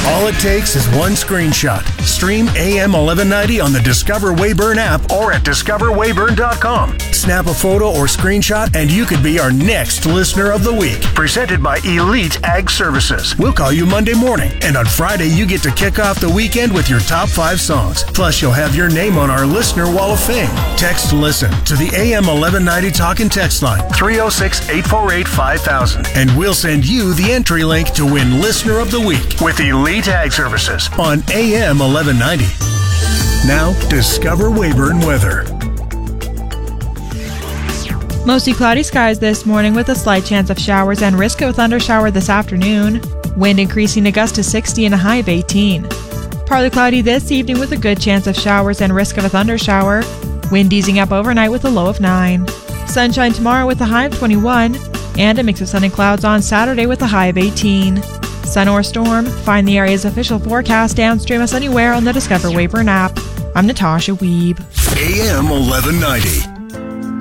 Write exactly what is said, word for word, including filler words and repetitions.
All it takes is one screenshot. Stream A M eleven ninety on the Discover Weyburn app or at discover weyburn dot com. Snap a photo or screenshot and you could be our next Listener of the Week. Presented by Elite Ag Services. We'll call you Monday morning, and on Friday you get to kick off the weekend with your top five songs. Plus you'll have your name on our Listener Wall of Fame. Text LISTEN to the A M eleven ninety Talk and Text line three oh six, eight four eight, five thousand, and we'll send you the entry link to win Listener of the Week with Elite Ag Services on A M eleven ninety. Now, Discover Weyburn weather. Mostly cloudy skies this morning with a slight chance of showers and risk of a thundershower this afternoon. Wind increasing to gusts to sixty and a high of eighteen. Partly cloudy this evening with a good chance of showers and risk of a thundershower. Wind easing up overnight with a low of nine. Sunshine tomorrow with a high of twenty-one. And a mix of sun and clouds on Saturday with a high of eighteen. Sun or storm? Find the area's official forecast and stream us anywhere on the Discover Weyburn app. I'm Natasha Weeb. A M eleven ninety.